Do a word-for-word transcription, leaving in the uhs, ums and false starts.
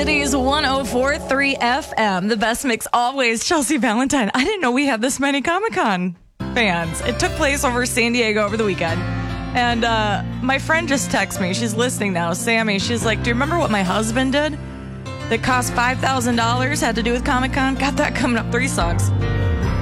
City's one oh four point three F M. The best mix always. Chelsea Valentine. I didn't know we had this many Comic-Con fans. It took place over San Diego over the weekend. And uh, my friend just texted me. She's listening now. Sammy, she's like, do you remember what my husband did? That cost five thousand dollars, had to do with Comic-Con? Got that coming up. Three songs.